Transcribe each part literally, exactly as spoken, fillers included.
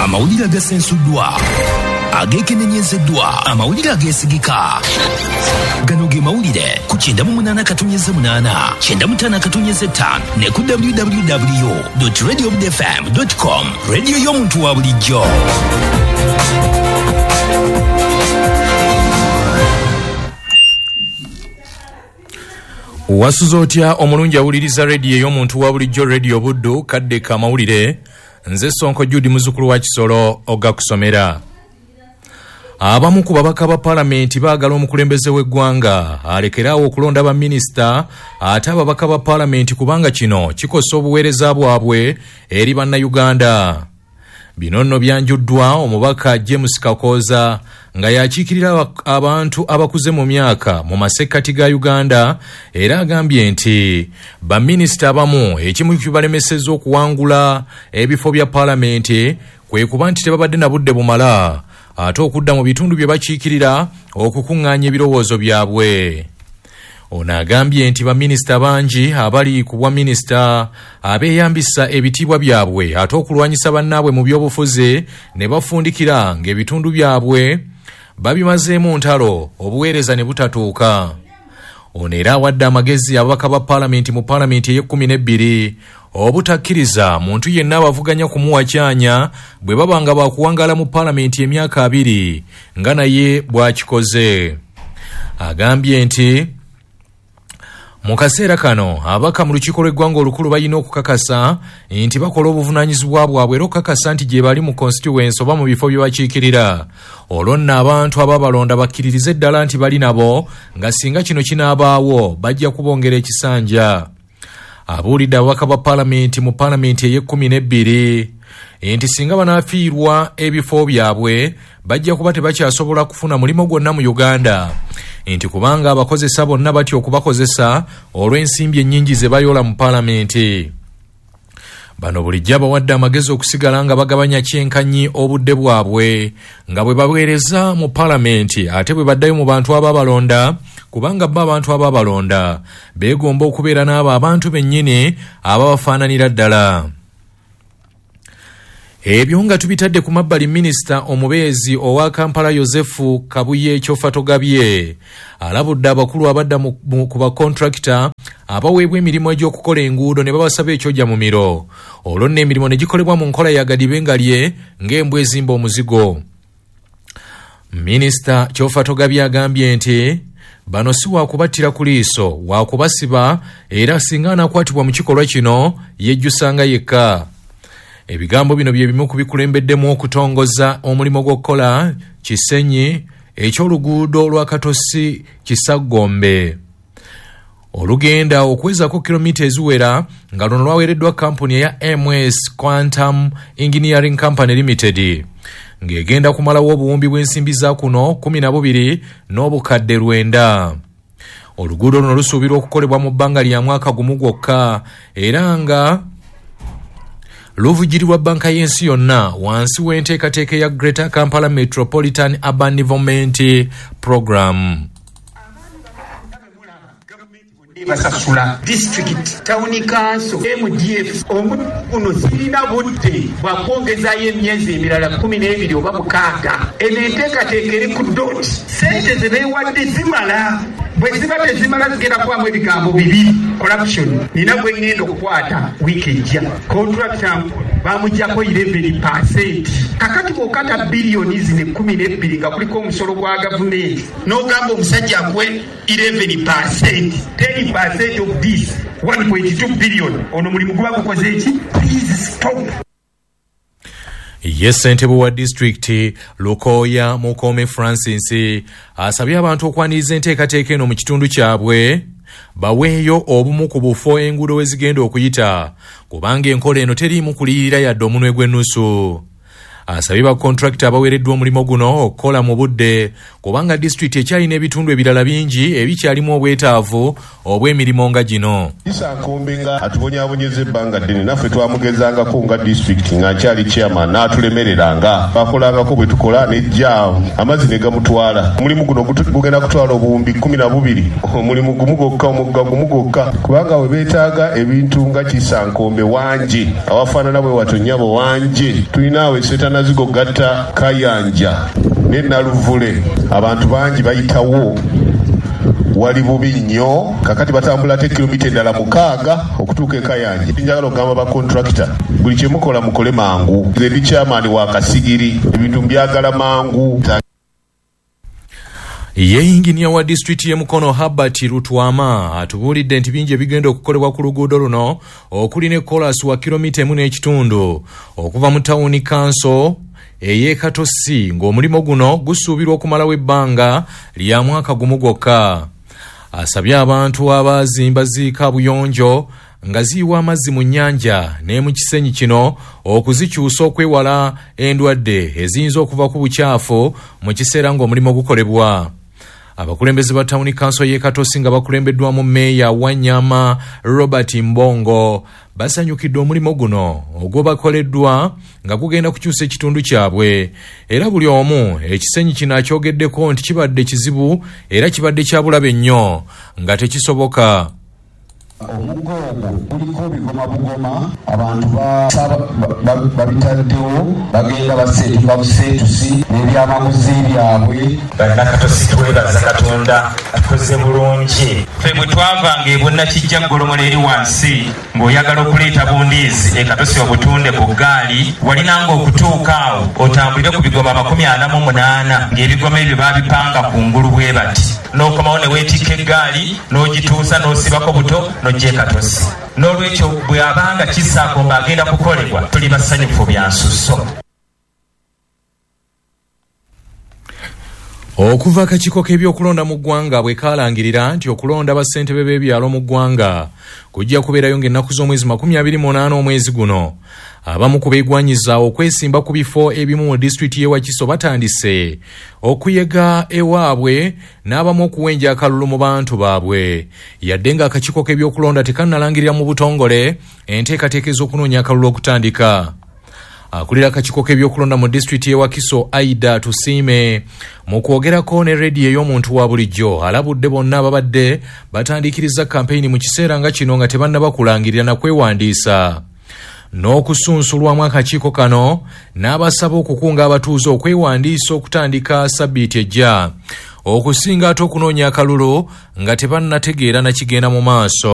amawulire agasensuddwa, agekenenyezeddwa, amawulire ageesigika. Gano ge mawulire ku kyenda mu munaana katonnyeze munaana, kyenda mu ttaano katonnyeze ttaano ne ku w w w dot radio obud f m dot com. Radio y'omuntu wa bulijjo. Wasuza otya omulungi awuliriza radio y'omuntu wa bulijjo Radio Buddu kadde ka mawulire. Nze Sonko Judy muzukulu wa Kisolo ogakusomera. Abamu ku babaka ba parliament baagala omukulembeze w'eggwanga alekerawo okulonda ba minisita ate ababaka ba parliament kubanga kino kikosa obuweereza bwabwe eri bannayuganda. Bino nno byanjuddwa omubaka James Kakoza nga yakiikirira abantu abakuze mu myaka mu masekkati ga Uganda era agambye nti baminisita abamu ekimu kibalemesezza okuwangula ebifo bya parliament kwe kuba nti tebabadde na budde bumala ate okudda mu bitundu bye bakiikirira okukuŋŋaanya ebirowoozo byabwe. Ono agambye nti baminisita bangi abali ku bwa minisita abeeyambisa ebitiibwa byabwe ate okulwanyisa bannaabwe mu by'obufuzi ne bafundikira ng'ebitundu byabwe babimazeemu ntalo obuweereza ne butatuuka. Ono era awadde amagezi ababaka ba paalamenti mu paalamenti ey'ekkumi n'ebbiri obutakkiriza muntu yenna abavuganya kumuwakyanya bwe baba nga bakuwangala mu paalamenti emyaka abiri nga naye bw'akikoze. Agambye nti mu kaseera kano abaka mu lukiiko lw'eggwanga olukulu balina okukakasa nti bakola obuvunaanyizibwa bwabwe era okukakasa nti gye bali mu constituency oba mu bifo bye bakiikirira. Olwo nno abantu ababalonda bakkiririze ddala nti bali nabo nga singa kino kinaabaawo bajja kubongera ekisanja. Abuulidde ababaka ba paalamenti mu paalamenti ey'ekkumi n'ebbiri nti singa banaafiirwa ebifo byabwe bajja kuba tebakyasobola kufuna mulimu gwonna mu Uganda nti kubanga abakozesa bonna batya okubakozesa olw'ensimbi ennyingi ze bayoola mu paalamenti. Bano bulijjo bawadde amagezi okusigala nga bagabanya kyenkanyi obudde bwabwe nga bwe baweereza mu paalamenti ate bwe baddayo mu bantu ababalonda kubanga bo abantu ababalonda beegomba okubeera n'abo abantu bennyini ababafaananira ddala. Ebyo nga tubitadde ku mabbali minisita omubeezi owa Kampala Yosefu Kabuye Kyofatogabye alabudde abakulu abadda ku ba kontrakita abaweebwa emirimu egy'okukola enguudo ne babasaba ekyojja mu miro olwo nno emirimu ne gikolebwa mu nkola ya gadibengalye ng'embwa ezimba omuzigo. Minisita Kyofatogabye agambye nti bano si waakubattira ku liiso waakubasiba era singa anaakwatibwa mu kikolwa kino yejjusanga yekka. Ebigambo bino bye bimu kubikulembeddemu okutongoza omulimu gw'okukola Kisenyi eky'oluguudo lwa Katosi Kisaggombe olugenda okwezako kilomita eziwera nga luno lwaweereddwa kampuni eya M S Quantum Engineering Company Limited ng'egenda kumalawo obuwumbi bw'ensimbi za kuno kumi na bubiri n'obukadde lwenda. Oluguudo luno lusuubirwa okukolebwa mu bbanga lya mwaka gumu gwokka era nga luvugirirwa banka y'ensi yonna wansi w'enteekateeka ya Greater Kampala Metropolitan Urban Development Program. Basasula district town council M D F omuno sirina budde bwakwongezayo emyezi emirala kumi n'ebiri oba mukaaga enenteekateeka eri ku dot sente ze beewadde zimala bwe ziba tezimala zigenda kubamu ebigambo bibiri corruption nina gwe ngenda okukwata wiiki ejja contractor bamujjako eleven percent kakati bw'okata biliyoni zine kumi n'ebbiri nga kuliko omusolo gwa gavumenti n'ogamba omusajja akuwe eleven percent ten percent of this one point two billion ono mulimu guba gukoze eki? Please stop. Yes, ssentebe wa district Lukoya Mukome Francis asabye abantu okwaniriza enteekateeka eno mu kitundu kyabwe baweeyo obumu ku bufo enguudo we zigenda okuyita kubanga enkola eno teriimu kuliyirira yadde omunwe gw'ennusu. Asabye ba contractor abaweereddwa omulimu guno okukola mu budde kubanga disitulikiti ekyalina ebitundu ebirala bingi ebikyalimu obwetaavu obw'emirimu nga gino. Kisankombe nga atubonyaabonyeza ebbanga ddene naffe twamugezangako nga disitulikiti ng'akyali chairman n'atulemereranga bakolangako bwe tukola nejja amazzi ne gamutwala. Omulimu guno gugenda kutwala obuwumbi kumi na bubiri omulimu gumu gwokka omugga gumu gwokka kubanga we beetaaga ebintu nga Kisankombe wanje awafaanana bwe watonnyabo wanje tulina awo essetanazigo gatta Kayanja ne Naluvule abantu bangi bayitawo wali bubi nnyo kakati batambula te kilomita endala mukaaga okutuuka e Kayanja. Njagala okugamba ba contractor buli kye mukola mukole mangu. Nze ndi chairman wa Kasigiri ebintu mbyagala mangu. Ye inginia wa district ye Mukono Herbert Rutwama atubuulidde nti bingi ebigenda okukolebwa ku luguudo luno okuli ne kolasi wa kilomita emu n'ekitundu okuva mu tawuni kanso eye Katosi ng'omulimo guno gusuubirwa okumalawo ebbanga lya mwaka gumu gwokka. Asabye abantu abazimba zi kaabuyonjo nga ziyiwa amazzi mu nnyanja ne mu kisenyi kino okuzikyusa okwewala endwadde eziyinza okuva ku bukyafu mu kiseera ng'omulimu gukolebwa. Abakulembeze ba tawuni kanso ye Katosi nga bakulembeddwamu Meeya Wanyama Robert Mbongo basanyukidde omulimo guno ogwo bakoleddwa nga gugenda kukyusa ekitundu kyabwe, era buli omu ekisenyi kino akyogeddeko nti kibadde kizibu era kibadde kya bulabe nnyo nga tekisoboka. Omugo ogwo guliko bigoma bugoma abantu babitaddewo bagenda baseetuka buseetusi n'ebyamaguzi byabwe. Bannakatosi twebaza Katonda atukoze bulungi. Ffe bwe twavanga ebonna kijja ggolomola eri wansi ng'oyagala okuleeta bundiizi e Katosi obutunde ku ggaali walinanga okutuuka awo otambulire ku bigoma makumi ana mu munaana ng'ebigoma ebyo baabipanga ku ngulu bwe bati n'okomawo ne weetikka eggaali n'ogituusa n'osibako buto n'ojja e Katosi. N'olwekyo bwe abanga Kisankombe agenda kukolebwa tuli basanyufu bya nsusso. Okuva akakiiko k'ebyokulonda mu ggwanga bwe kaalangirira nti okulonda bassentebe b'ebyalo mu ggwanga kujja kubeerayo ng'ennaku z'omwezi makumi abiri mu munaana omwezi guno, abamu ku beegwanyiza okwesimba ku bifo ebimu mu disitulikiti y'e Wakiso batandise okuyega ewaabwe n'abamu okuwenja akalulu mu bantu baabwe, yadde nga akakiiko k'ebyokulonda tekannalangirira mu butongole enteekateeka ez'okunoonya akalulu okutandika. Akulira akakiiko k'ebyokulonda mu disitulikiti y'e Wakiso Aida Tusiime mu kwogerako ne rediyo ey'omuntu wa bulijjo alabudde bonna ababadde batandikiriza kampeyini mu kiseera nga kino nga tebannaba kulangirira na kwewandiisa n'okusunsulwamu akakiiko kano n'abasaba okukunga abatuuze okwewandiisa okutandika sabbiiti ejja okusinga ate okunoonya akalulu nga tebannategeera na kigenda mu maaso.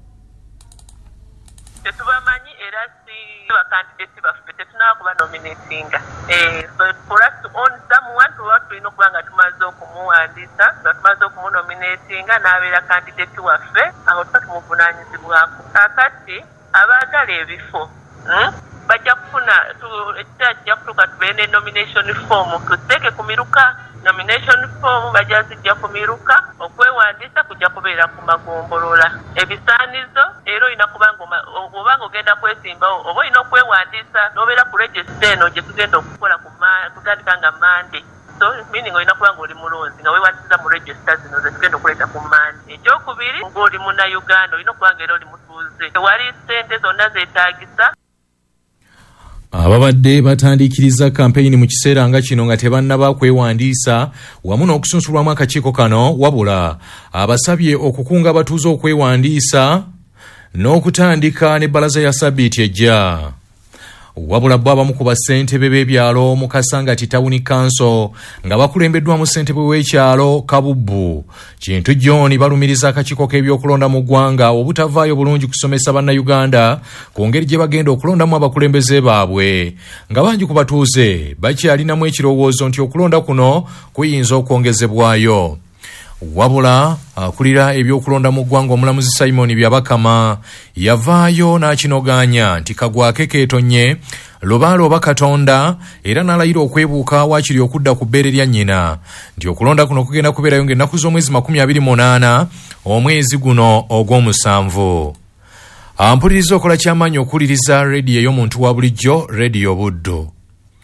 Nominating. Uh, so for us to own someone, to us to know kwanga tumazo kumuandisa, tumazo kumunominating na abera candidate waffe, aho tutumuvunanyizibwako. Kakati abagala ebifo, hmm? Bajja kufuna ekijja kutuuka tubeene nomination form tuseke kumiruka nomination form bajja zijja kumiruka okwewandiisa kujja kubeera ku magombolola ebisaanizo era olina kubanga obanga ogenda kwesimbawo oba olina okwewandiisa n'obeera ku register eno gye tugenda okukola kutandika nga Mande. So meaning olina kubanga oli mulonzi nga weewandisiza mu register zino ze tugenda okuleeta ku Mande. Ekyokubiri ng'oli munnayuganda olina okubanga era oli mutuuze tewali ssente zonna zeetaagisa. Ababadde batandikiriza kampeyini mu kiseera nga kino nga tebannaba kwewandiisa wamu n'okusunsulwamu akakiiko kano, wabula abasabye okukunga abatuuze okwewandiisa n'okutandika n'ebbalaza ya sabbiiti ejja. Wabula bo abamu ku bassentebe b'ebyalo mu Kasangati Tawuni Kanso nga bakulembeddwamu ssentebe w'ekyalo Kabubbu Kintu John balumiriza akakiiko k'ebyokulonda mu ggwanga obutavaayo bulungi kusomesa bannayuganda ku ngeri gye bagenda okulondamu abakulembeze baabwe, nga bangi ku batuuze bakyalinamu ekirowoozo nti okulonda kuno kuyinza okwongezebwayo. Wabula akulira ebyokulonda mu ggwanga omulamuzi Simon Byabakama yavaayo n'akinoganya nti kagwake keetonye lubaalo oba Katonda, era n'alayira okwebuuka waakiri okudda ku bbeere lya nnyina nti okulonda kuno kugenda kubeerayo ng'ennaku z'omwezi makumi abiri mu munaana omwezi guno ogw'omusanvu. Ampuliriza okola ky'amaanyi okuwuliriza rediyo ey'omuntu wa bulijjo, rediyo Buddo.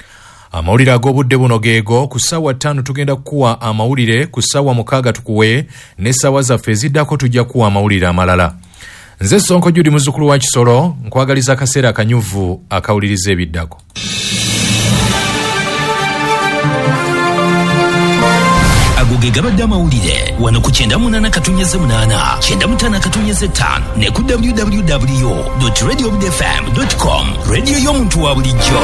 amawulire ag'obudde buno geego ku ssaawa ttaano tugenda kukuwa amawulire ku ssaawa mukaaga tukuwe n'essaawa zaffe eziddako tujja kuwa amawulire amalala. Nze Sonko Judy muzzukulu wa Kisolo nkwagaliza akaseera akanyuvu akawuliriza ebiddako. Agoge gabadde amawulire wano ku kyenda munaana katonnyeze munaana kyenda mutaano katonnyeze ttaano ne ku w w w dot radio bud f m dot com rediyo y'omuntu wa bulijjo.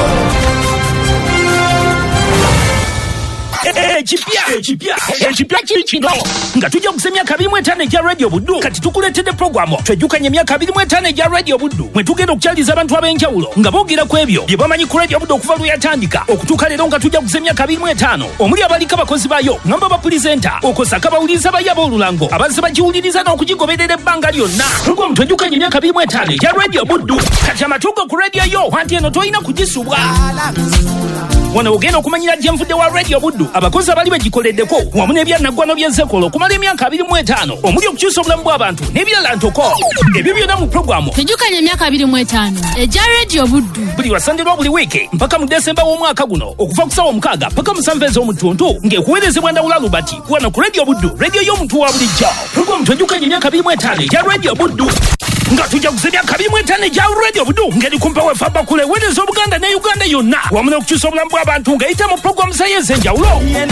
Ekipya ekipya ekipya kiri kino nga tujja okusa emyaka abiri mu etaano egya Radio Buddu kati tukuleetedde puroguramu twejjukanye emyaka abiri mu etaano egya Radio Buddu mwe tugenda okukyaliza abantu ab'enjawulo nga boogera ku ebyo bye bamanyi ku Radio Buddu okuva lwe yatandika okutuuka leero nga tujja okusa emyaka abiri mu etaano omuli abaliko abakozi baayo ngamba abapulizenta okosaka abawuliriza bayo ab'olulango abazze bagiwuliriza n'okugigoberera ebbanga lyonna. Puroguramu twejjukanye emyaka abiri mu etaano egya Radio Buddu kati amatuugo ku radio yo anti eno tolina kugisubwa. Wano ogenda okumanyira gyenvudde wa Radio Buddu abakozi abali begikoleddeko wamu n'ebyanaggwano by'ensekolo okumala emyaka abiri mu etaano omuli okukyusa obulamu bw'abantu n'ebirala ntoko. Ebyo byonna mu puroguramu tujjukanye emyaka abiri mu etaano egya Radio Buddu buli wasandirwa buli wiiki mpaka mu Desemba w'omwaka guno okuva ku ssaawa mukaaga paka mu nsanvu ez'omutuntu ng'ekuweerezebwa Ndawula Lubati wano ku Radio Buddu rediyo y'omuntu wa bulijjo. Puroguramu twejjukanye emyaka abiri mu etaano egya Radio Buddu nga tujja kusa emyaka abiri mu etaano egya Radio Buddu ng'eri ku mpewo efa bakula eweereza Obuganda ne Uganda yonna wamu n'okukyusa obulamu bw'abantu ng'eyita mu puroguramu zayo ez'enjawulo.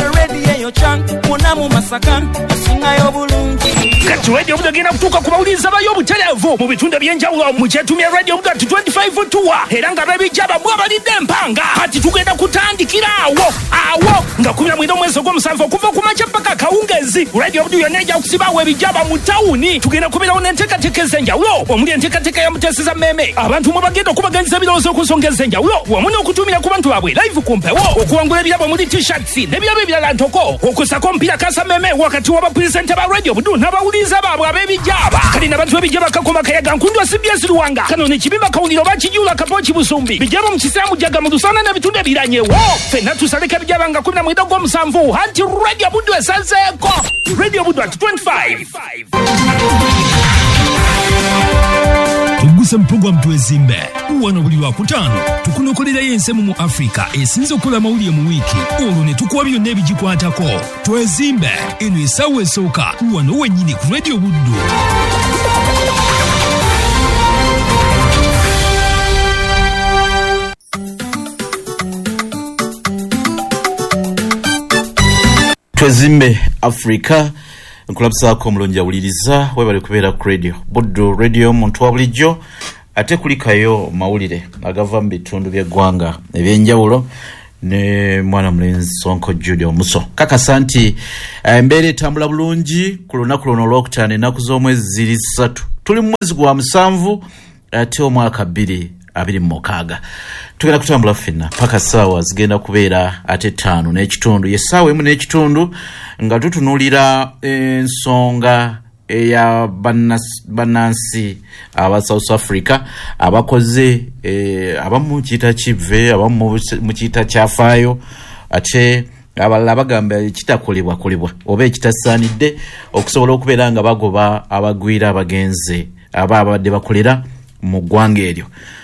Kati Radio Buddu egenda kutuuka ku bawuliriza bayo obutereevu mu bitundu eby'enjawulo mu kyetumya Radio Buddu ati twenty-five tour era nga bebijjaba mwabalidde empanga ati tugenda kutandikira awo awo nga kumi na mwenda omwezi ogw'omusanvu okuva ku makya paka kawungezi. Radio Buddu yonna ejja kusibaawo ebijjaba mu tawuni tugenda kubeerawo n'enteekateeka ez'enjawulo omuli enteekateeka ya Muteesa Mmeeme abantu mwe bagenda okubaganyiza ebirowoozo ku nsonga ez'enjawulo wamu n'okutumira ku bantu baabwe live ku mpewo okuwangula ebirabo omuli t-shirts n'ebirabo ebirala ntoko okusako omupiira Kasa Mmeeme wakati w'abapulizenta ba Radio Buddu n'abawuliriza baabwe ab'ebijjaba kali n'abantu b'ebijjaba Kakoma Kayaga Nkundu C B S Luwanga kano n'ekibimba Kawuliro bakijula Kapooki Busumbi bijjaba mu Kisaamu Jaga mu Lusana n'ebitundu ebiranyewo ffenna tusaleka ebijjaba nga kumi na mwenda ogw'omusanvu anti Radio Buddu esazeeko. Radio Buddu at twenty-five. Tugusa mpuroguramu twezimbe wano buli lwakutaano tukunokolerayo ensemu mu Afrika esinze okukola amawulire mu wiiki olwo ne tukuwa byonna ebigikwatako. Twezimbe eno essaawa esooka wano wennyini ku Radio Buddu. Twezimbe Afrika nkulabusaako omulungi awuliriza webale kubeera ku Radio Buddu radio muntu wa bulijjo ate kulikayo mawulire agava mu bitundu by'eggwanga ebyenjawulo ne mwana mulenzi Sonko Judy omuso kakasa nti embeera etambula bulungi ku lunaku luno olwokutaano ennaku z'omwezi ziri ssatu tuli mu mwezi gwa musanvu ate omwaka bbiri abiri mu mukaaga tugenda kutambula ffenna paka ssaawa zigenda kubeera ate ttaano n'ekitundu ye ssaawa emu n'ekitundu nga tutunuulira ensonga eya bannansi aba South Africa abakoze eh, abamu kiyita kive abamu mu kiyita kyafaayo ate abalala bagamba kitakolebwa kolebwa oba ekitasaanidde okusobola okubeera nga bagoba abagwira abagenze aba abadde bakolera mu ggwanga eryo.